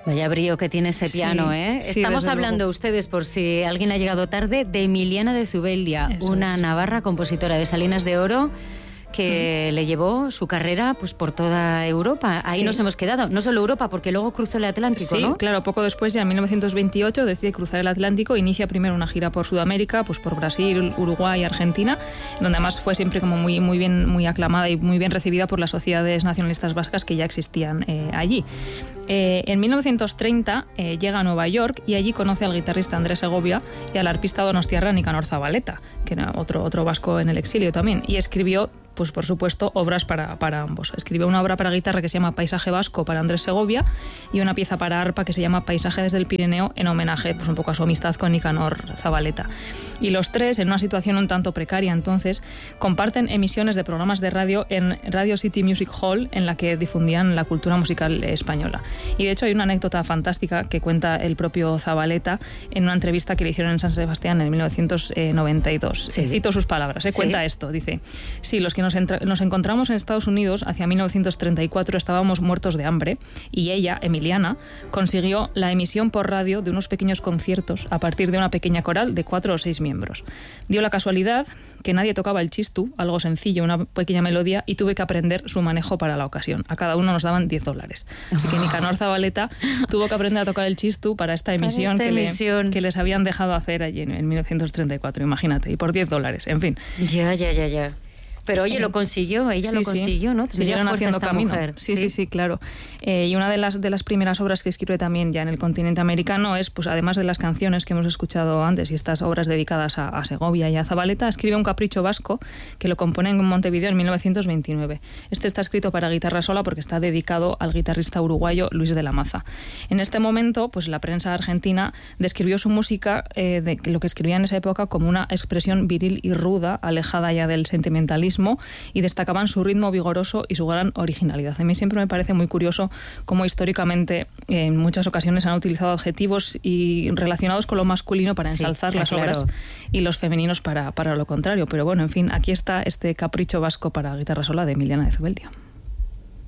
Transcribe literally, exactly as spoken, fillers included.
Vaya brío que tiene ese piano, sí, ¿eh? Sí, Estamos hablando, luego. ustedes, por si alguien ha llegado tarde, de Emiliana de Zubeldia, Eso una es. navarra compositora de Salinas de Oro, que mm. le llevó su carrera pues por toda Europa. Ahí sí. nos hemos quedado. No solo Europa, porque luego cruzó el Atlántico, sí, ¿no? Sí, claro. Poco después, ya en mil novecientos veintiocho, decide cruzar el Atlántico. Inicia primero una gira por Sudamérica, pues por Brasil, Uruguay, Argentina, donde además fue siempre como muy, muy bien, muy aclamada y muy bien recibida por las sociedades nacionalistas vascas que ya existían eh, allí. Eh, en mil novecientos treinta eh, llega a Nueva York y allí conoce al guitarrista Andrés Segovia y al arpista donostiarra Nicanor Zabaleta, que era otro, otro vasco en el exilio también, y escribió, pues por supuesto, obras para, para ambos. Escribió una obra para guitarra que se llama Paisaje Vasco para Andrés Segovia y una pieza para arpa que se llama Paisaje desde el Pirineo, en homenaje pues un poco a su amistad con Nicanor Zabaleta. Y los tres, en una situación un tanto precaria entonces, comparten emisiones de programas de radio en Radio City Music Hall, en la que difundían la cultura musical española. Y de hecho hay una anécdota fantástica que cuenta el propio Zabaleta en una entrevista que le hicieron en San Sebastián en mil novecientos noventa y dos. Sí. Cito sus palabras, ¿eh? Cuenta sí. esto, dice: sí, los que nos, entra- nos encontramos en Estados Unidos hacia mil novecientos treinta y cuatro estábamos muertos de hambre y ella, Emiliana, consiguió la emisión por radio de unos pequeños conciertos a partir de una pequeña coral de cuatro o seis miembros. Dio la casualidad que nadie tocaba el chistu, algo sencillo, una pequeña melodía, y tuve que aprender su manejo para la ocasión. A cada uno nos daban diez dólares. Así que Nicanor Zabaleta tuvo que aprender a tocar el chistu para esta emisión, para esta que, emisión. Le, que les habían dejado hacer allí en, en mil novecientos treinta y cuatro, imagínate, y por diez dólares, en fin. Ya, ya, ya, ya. Pero oye, lo consiguió, ella sí, lo consiguió, sí. ¿no? Siguieron haciendo camino. Mujer. Sí, sí, sí, sí, claro. Eh, y una de las, de las primeras obras que escribe también ya en el continente americano es, pues además de las canciones que hemos escuchado antes y estas obras dedicadas a, a Segovia y a Zabaleta, escribe un capricho vasco que lo compone en Montevideo en mil novecientos veintinueve. Este está escrito para guitarra sola porque está dedicado al guitarrista uruguayo Luis de la Maza. En este momento, pues la prensa argentina describió su música, eh, de lo que escribía en esa época, como una expresión viril y ruda, alejada ya del sentimentalismo, y destacaban su ritmo vigoroso y su gran originalidad. A mí siempre me parece muy curioso cómo históricamente en muchas ocasiones han utilizado adjetivos y relacionados con lo masculino para ensalzar sí, las claro. obras y los femeninos para, para lo contrario. Pero bueno, en fin, aquí está este capricho vasco para guitarra sola de Emiliana de Zubeldia.